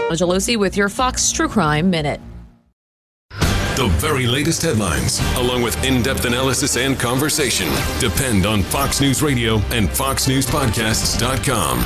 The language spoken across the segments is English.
Angelosi with your Fox True Crime Minute. The very latest headlines, along with in-depth analysis and conversation, depend on Fox News Radio and FoxNewsPodcasts.com.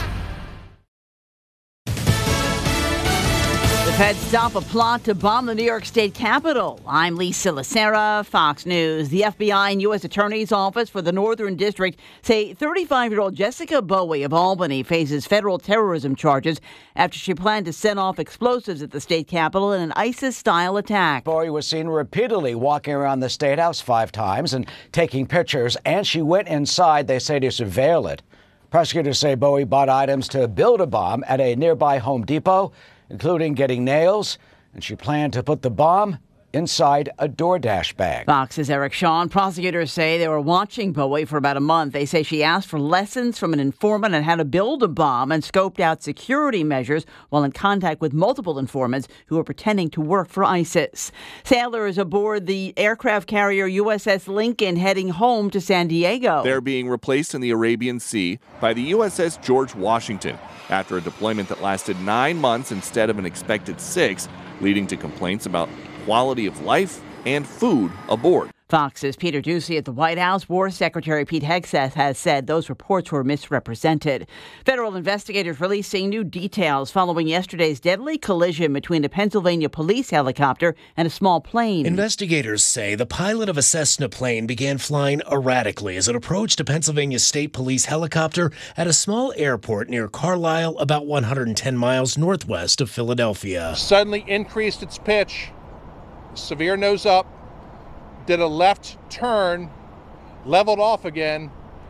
The feds stop a plot to bomb the New York State Capitol. I'm Lisa Lacera, Fox News. The FBI and U.S. Attorney's Office for the Northern District say 35-year-old Jessica Bowie of Albany faces federal terrorism charges after she planned to set off explosives at the state capitol in an ISIS-style attack. Bowie was seen repeatedly walking around the State House 5 times and taking pictures, and she went inside, they say, to surveil it. Prosecutors say Bowie bought items to build a bomb at a nearby Home Depot, including getting nails, and she planned to put the bomb inside a DoorDash bag. Fox's Eric Shawn. Prosecutors say they were watching Bowie for about a month. They say she asked for lessons from an informant on how to build a bomb and scoped out security measures while in contact with multiple informants who were pretending to work for ISIS. Sailors aboard the aircraft carrier USS Lincoln heading home to San Diego. They're being replaced in the Arabian Sea by the USS George Washington after a deployment that lasted 9 months instead of an expected 6, leading to complaints about quality of life and food aboard. Fox's Peter Doocy at the White House. War Secretary Pete Hegseth has said those reports were misrepresented. Federal investigators releasing new details following yesterday's deadly collision between a Pennsylvania police helicopter and a small plane. Investigators say the pilot of a Cessna plane began flying erratically as it approached a Pennsylvania State Police helicopter at a small airport near Carlisle, about 110 miles northwest of Philadelphia. Suddenly increased its pitch, severe nose up, did a left turn, leveled off again,